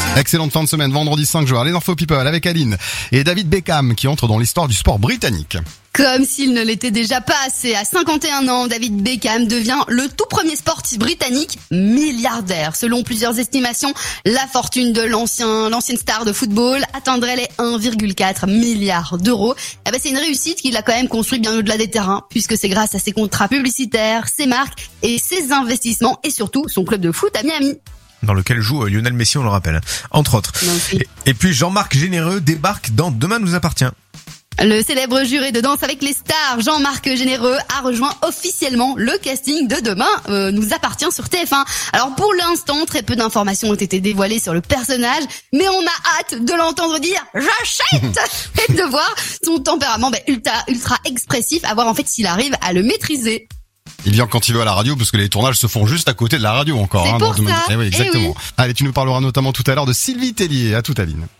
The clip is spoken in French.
Excellente fin de semaine, vendredi 5 juin. Les Info People avec Aline et David Beckham qui entre dans l'histoire du sport britannique. Comme s'il ne l'était déjà pas assez, à 51 ans, David Beckham devient le tout premier sportif britannique milliardaire. Selon plusieurs estimations, la fortune de l'ancienne star de football atteindrait les 1,4 milliard d'euros. C'est une réussite qu'il a quand même construite bien au-delà des terrains, puisque c'est grâce à ses contrats publicitaires, ses marques et ses investissements et surtout son club de foot à Miami. Dans lequel joue Lionel Messi, on le rappelle, entre autres. Et puis Jean-Marc Généreux débarque dans Demain nous appartient. Le célèbre juré de Danse avec les stars, Jean-Marc Généreux, a rejoint officiellement le casting de Demain nous appartient sur TF1. Alors pour l'instant, très peu d'informations ont été dévoilées sur le personnage, mais on a hâte de l'entendre dire « j'achète » et de voir son tempérament ultra expressif, à voir en fait s'il arrive à le maîtriser. Il vient quand il veut à la radio parce que les tournages se font juste à côté de la radio encore. C'est pour ça. Oui, exactement. Eh oui. Allez, tu nous parleras notamment tout à l'heure de Sylvie Tellier. À tout, Aline.